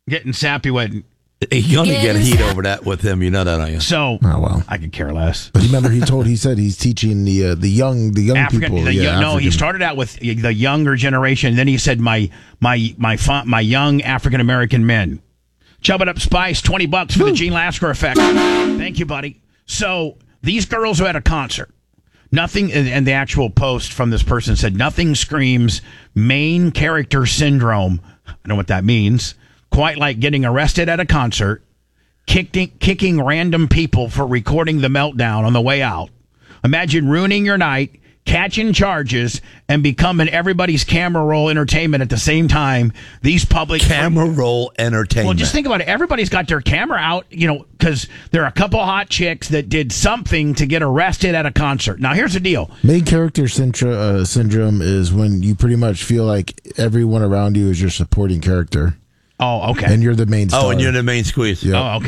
getting sappy with. You're going to get heat over that with him. You know that, aren't you? So, I could care less. But remember, he said he's teaching the young people. He started out with the younger generation. Then he said my young African American men. Chub it up, Spice. $20 for the Gene Lasker effect. Thank you, buddy. So these girls are at a concert. Nothing, and the actual post from this person said nothing screams main character syndrome. I know what that means. Quite like getting arrested at a concert, kicking random people for recording the meltdown on the way out. Imagine ruining your night, catching charges, and becoming everybody's camera roll entertainment at the same time. These public camera roll entertainment. Well, just think about it. Everybody's got their camera out, because there are a couple hot chicks that did something to get arrested at a concert. Now, here's the deal. Main character syndrome is when you pretty much feel like everyone around you is your supporting character. Oh, okay. And you're the main star. Oh, and you're the main squeeze. Yep. Oh,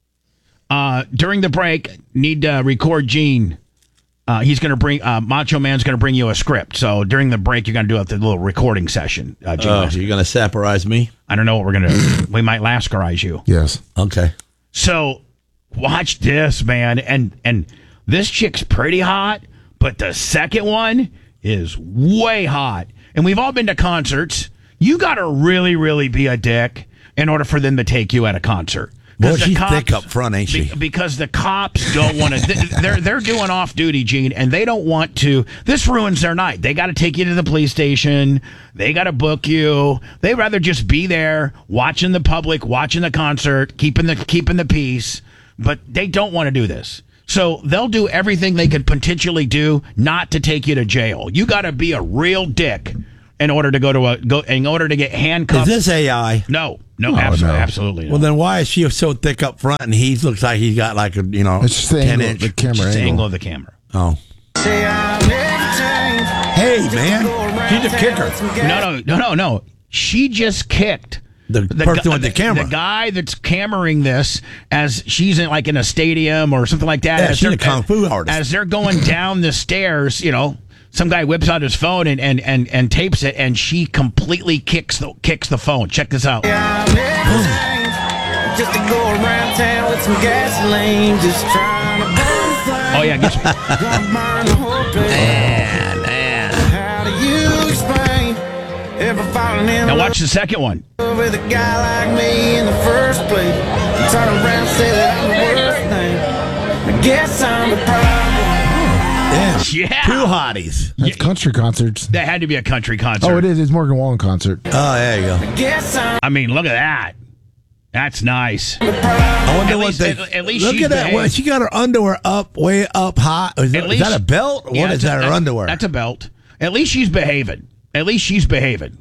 okay. During the break, need to record Gene. He's going to bring Macho Man's going to bring you a script. So during the break, you're going to do a little recording session. You're going to saporize me? I don't know what we're going to do. We might Laskerize you. Yes. Okay. So watch this, man. And this chick's pretty hot, but the second one is way hot. And we've all been to concerts. You got to really, really be a dick in order for them to take you at a concert. Well, she's thick up front, ain't she? Because the cops don't want to. They're doing off duty, Gene, and they don't want to. This ruins their night. They got to take you to the police station. They got to book you. They'd rather just be there watching the public, watching the concert, keeping the peace. But they don't want to do this. So they'll do everything they could potentially do not to take you to jail. You got to be a real dick in order to in order to get handcuffed. Is this AI? No, absolutely not. Well, then why is she so thick up front and he looks like he's got like a it's just the 10 angle, inch the camera the angle. angle of the camera. Oh. Hey, man, she's a kicker. No. She just kicked the person with the camera. The guy that's cameraing this as she's in a stadium or something like that. Yeah, she's a kung fu artist. As they're going down the stairs, some guy whips out his phone and tapes it, and she completely kicks the phone. Check this out. Just to go around town with some gasoline, just trying to burn. Oh yeah, get How do you explain ever falling in now love watch the second one. with a guy like me in the first place? Turn around and say that I'm the worst thing. I guess I'm the problem. Yeah. Two hotties. That's country concerts. That had to be a country concert. Oh, it is. It's Morgan Wallen concert. Oh, there you go. I guess I'm I mean, look at that. That's nice. I wonder At what least- they. at least look she's at that. behaved. Well, she got her underwear up, way up high. Is that a belt? Or Yeah, what is that? Her underwear? That's a belt. At least she's behaving. At least she's behaving.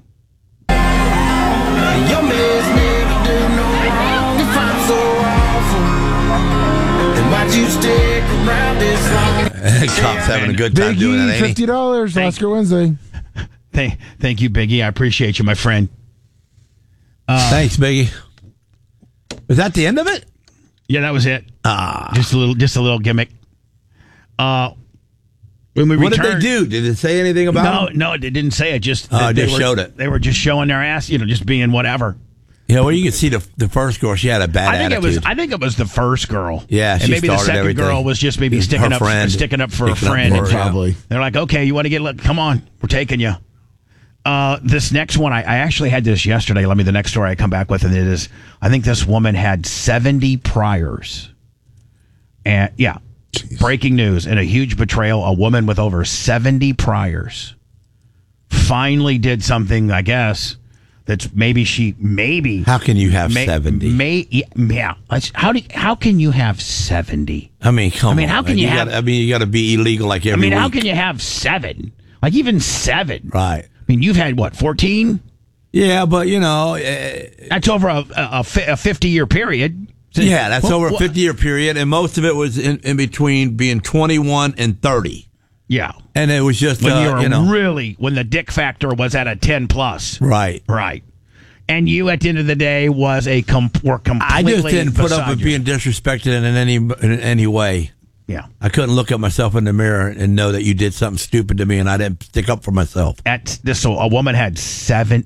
your miss never do no wrong if I'm so awful. And why'd you stick around this long? Cops having a good time doing that, ain't he? $50. Lasker Wednesday. Thank you, Biggie. I appreciate you, my friend. Thanks, Biggie. Was that the end of it? Yeah, that was it. Just a little gimmick. When we What did returned, they do? Did it say anything about it? No, it didn't say it. Just showed it. They were just showing their ass, just being whatever. Yeah, well, you can see the first girl. She had a bad attitude. I think it was the first girl. Yeah, and she maybe the started second everything. girl was just maybe Her sticking up friend. for a Sticking up friend. for her, yeah. Probably. They're like, okay, you want to get? Come on, we're taking you. This next one, I actually had this yesterday. Let me the next story I come back with, and it is, I think this woman had 70 priors. And yeah, breaking news, in a huge betrayal, a woman with over 70 priors finally did something, I guess, that's maybe. How can you have 70? Yeah. How can you have 70? I mean, come on. I mean, how can you have? you got to be illegal like every week. How can you have 7? Like even 7? Right. I mean, you've had what, 14? Yeah, but That's over a 50-year period. Yeah, that's over a 50-year period, and most of it was in between being 21 and 30. Yeah, and it was just when when the dick factor was at a 10 plus. Right. And you, at the end of the day, were completely. I just didn't put up with you. being disrespected in any way. Yeah, I couldn't look at myself in the mirror and know that you did something stupid to me, and I didn't stick up for myself. So a woman had 7.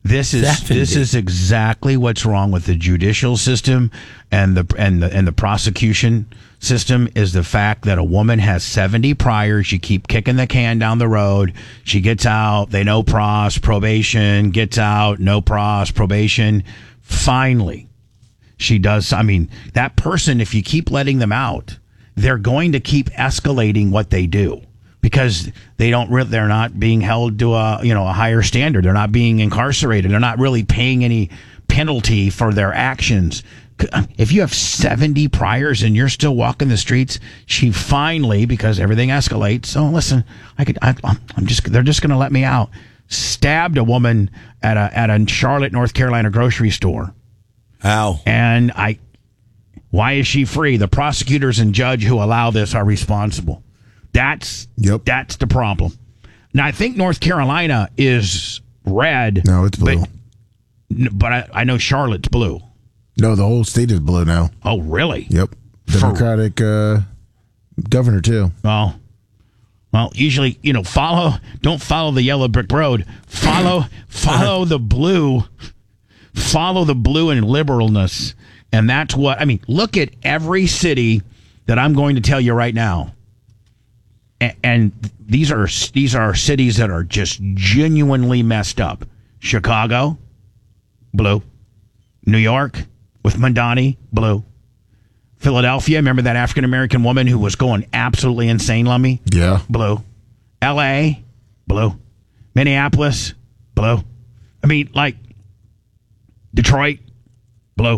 This is exactly what's wrong with the judicial system and the prosecution system is the fact that a woman has 70 priors. You keep kicking the can down the road. She gets out. They no pros, probation, gets out, no pros, probation. Finally, she does. I mean, that person, if you keep letting them out, they're going to keep escalating what they do because they're not being held to a higher standard. They're not being incarcerated. They're not really paying any penalty for thetheir actions. If you have 70 priors and you're still walking the streets, she finally, because everything escalates. Oh, listen, they're just going to let me out. Stabbed a woman at a Charlotte, North Carolina grocery store. How? And why is she free? The prosecutors and judge who allow this are responsible. That's the problem. Now I think North Carolina is red. No, it's blue. But I know Charlotte's blue. No, the whole state is blue now. Oh, really? Yep. Democratic governor too. Well, usually, don't follow the yellow brick road. Follow the blue. Follow the blue and liberalness. And that's what, I mean, look at every city that I'm going to tell you right now. And these are cities that are just genuinely messed up. Chicago, blue. New York, with Mondani, blue. Philadelphia, remember that African-American woman who was going absolutely insane, Lummy? Yeah. Blue. L.A., blue. Minneapolis, blue. I mean, like, Detroit, blue.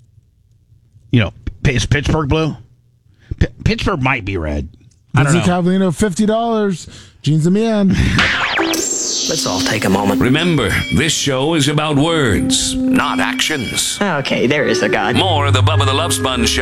Is Pittsburgh blue? Pittsburgh might be red. I don't know. Cavallino, $50. Jeans and man. Let's all take a moment. Remember, this show is about words, not actions. Okay, there is a God. More of the Bubba the Love Sponge Show.